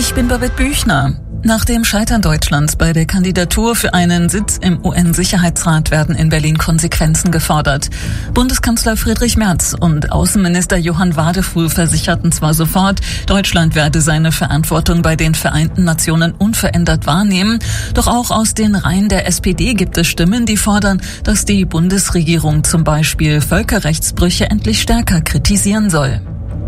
Ich bin Babette Büchner. Nach dem Scheitern Deutschlands bei der Kandidatur für einen Sitz im UN-Sicherheitsrat werden in Berlin Konsequenzen gefordert. Bundeskanzler Friedrich Merz und Außenminister Johann Wadefuhl versicherten zwar sofort, Deutschland werde seine Verantwortung bei den Vereinten Nationen unverändert wahrnehmen, doch auch aus den Reihen der SPD gibt es Stimmen, die fordern, dass die Bundesregierung zum Beispiel Völkerrechtsbrüche endlich stärker kritisieren soll.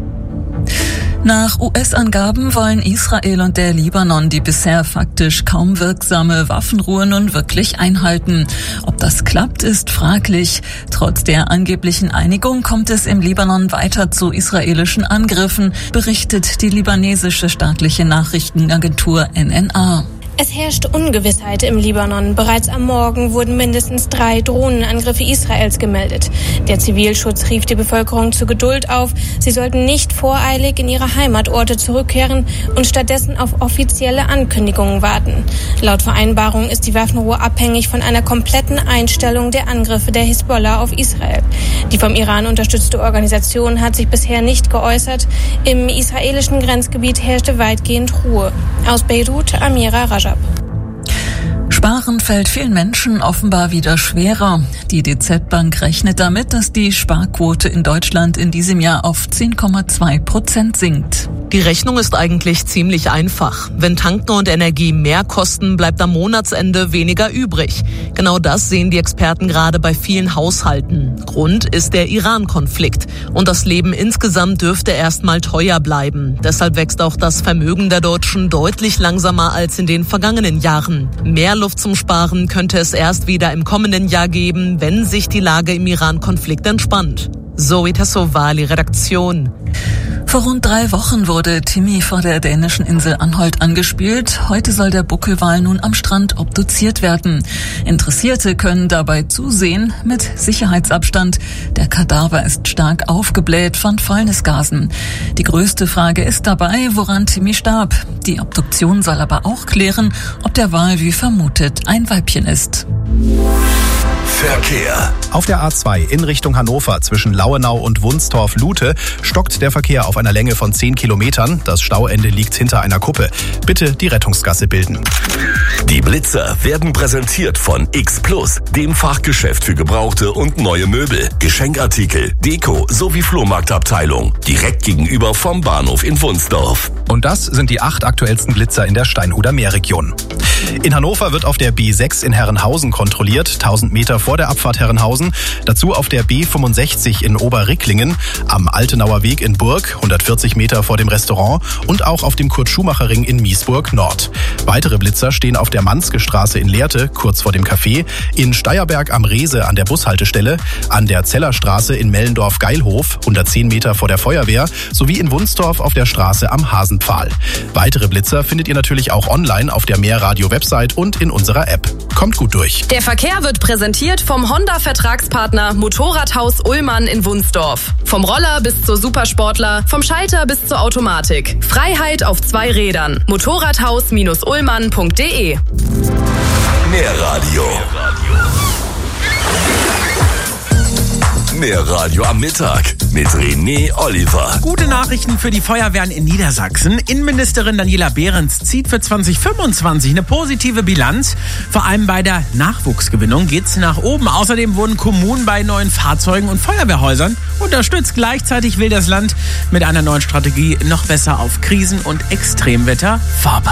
Nach US-Angaben wollen Israel und der Libanon die bisher faktisch kaum wirksame Waffenruhe nun wirklich einhalten. Ob das klappt, ist fraglich. Trotz der angeblichen Einigung kommt es im Libanon weiter zu israelischen Angriffen, berichtet die libanesische staatliche Nachrichtenagentur NNA. Es herrscht Ungewissheit im Libanon. Bereits am Morgen wurden mindestens 3 Drohnenangriffe Israels gemeldet. Der Zivilschutz rief die Bevölkerung zur Geduld auf. Sie sollten nicht voreilig in ihre Heimatorte zurückkehren und stattdessen auf offizielle Ankündigungen warten. Laut Vereinbarung ist die Waffenruhe abhängig von einer kompletten Einstellung der Angriffe der Hisbollah auf Israel. Die vom Iran unterstützte Organisation hat sich bisher nicht geäußert. Im israelischen Grenzgebiet herrschte weitgehend Ruhe. Aus Beirut, Amira Rajab. Sparen fällt vielen Menschen offenbar wieder schwerer. Die DZ Bank rechnet damit, dass die Sparquote in Deutschland in diesem Jahr auf 10,2% sinkt. Die Rechnung ist eigentlich ziemlich einfach. Wenn Tanken und Energie mehr kosten, bleibt am Monatsende weniger übrig. Genau das sehen die Experten gerade bei vielen Haushalten. Grund ist der Iran-Konflikt. Und das Leben insgesamt dürfte erstmal teuer bleiben. Deshalb wächst auch das Vermögen der Deutschen deutlich langsamer als in den vergangenen Jahren. Mehr Luft zum Sparen könnte es erst wieder im kommenden Jahr geben, wenn sich die Lage im Iran-Konflikt entspannt. Zoe Tassovali, Redaktion. Vor rund 3 Wochen wurde Timmy vor der dänischen Insel Anholt angespült. Heute soll der Buckelwal nun am Strand obduziert werden. Interessierte können dabei zusehen mit Sicherheitsabstand. Der Kadaver ist stark aufgebläht von Fäulnisgasen. Die größte Frage ist dabei, woran Timmy starb. Die Obduktion soll aber auch klären, ob der Wal wie vermutet ein Weibchen ist. Verkehr. Auf der A2 in Richtung Hannover zwischen Lauenau und Wunstorf-Lute stockt der Verkehr auf einer Länge von 10 Kilometern. Das Stauende liegt hinter einer Kuppe. Bitte die Rettungsgasse bilden. Die Blitzer werden präsentiert von X Plus, dem Fachgeschäft für gebrauchte und neue Möbel, Geschenkartikel, Deko sowie Flohmarktabteilung. Direkt gegenüber vom Bahnhof in Wunsdorf. Und das sind die 8 aktuellsten Blitzer in der Steinhuder Meerregion. In Hannover wird auf der B6 in Herrenhausen kontrolliert, 1000 Meter vor der Abfahrt Herrenhausen. Dazu auf der B65 in Oberricklingen, am Altenauer Weg in Burg, 140 Meter vor dem Restaurant und auch auf dem Kurt-Schumacher-Ring in Miesburg Nord. Weitere Blitzer stehen auf der Manske-Straße in Lehrte, kurz vor dem Café, in Steierberg am Rehse an der Bushaltestelle, an der Zellerstraße in Mellendorf-Geilhof, 110 Meter vor der Feuerwehr, sowie in Wunsdorf auf der Straße am Hasenpfahl. Weitere Blitzer findet ihr natürlich auch online auf der Meerradio-Website und in unserer App. Kommt gut durch. Der Verkehr wird präsentiert vom Honda-Vertragspartner Motorradhaus Ullmann in Wunsdorf. Vom Roller bis zur Supersportler, vom Schalter bis zur Automatik. Freiheit auf 2 Rädern. Motorradhaus-ullmann.de. Meerradio. Meerradio am Mittag mit René Oliver. Gute Nachrichten für die Feuerwehren in Niedersachsen. Innenministerin Daniela Behrens zieht für 2025 eine positive Bilanz. Vor allem bei der Nachwuchsgewinnung geht's nach oben. Außerdem wurden Kommunen bei neuen Fahrzeugen und Feuerwehrhäusern unterstützt. Gleichzeitig will das Land mit einer neuen Strategie noch besser auf Krisen und Extremwetter vorbereiten.